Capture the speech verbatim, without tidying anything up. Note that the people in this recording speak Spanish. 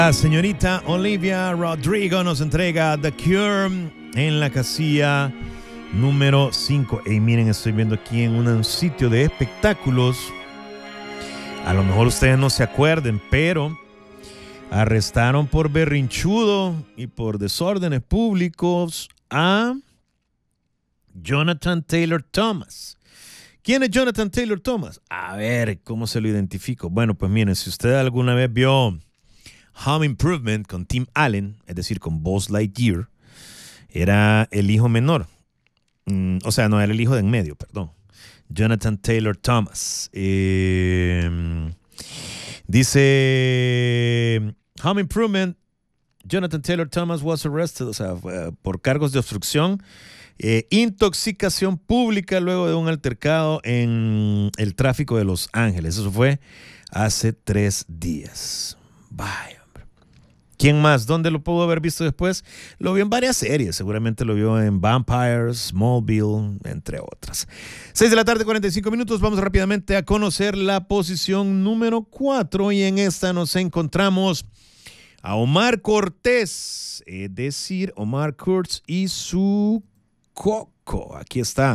La señorita Olivia Rodrigo nos entrega The Cure en la casilla número cinco. Y miren, estoy viendo aquí en un sitio de espectáculos. A lo mejor ustedes no se acuerden, pero arrestaron por berrinchudo y por desórdenes públicos a Jonathan Taylor Thomas. ¿Quién es Jonathan Taylor Thomas? A ver, ¿cómo se lo identifico? Bueno, pues miren, si usted alguna vez vio Home Improvement con Tim Allen, es decir, con Buzz Lightyear, era el hijo menor. Mm, o sea, no, era el hijo de en medio, perdón. Jonathan Taylor Thomas. Eh, dice Home Improvement, Jonathan Taylor Thomas was arrested, o sea, por cargos de obstrucción, eh, intoxicación pública luego de un altercado en el tráfico de Los Ángeles. Eso fue hace tres días. Vaya. ¿Quién más? ¿Dónde lo pudo haber visto después? Lo vio en varias series. Seguramente lo vio en Vampires, Smallville, entre otras. seis de la tarde, cuarenta y cinco minutos. Vamos rápidamente a conocer la posición número cuatro. Y en esta nos encontramos a Omar Cortés. Es decir, Omar Kurz y su Coco. Aquí está.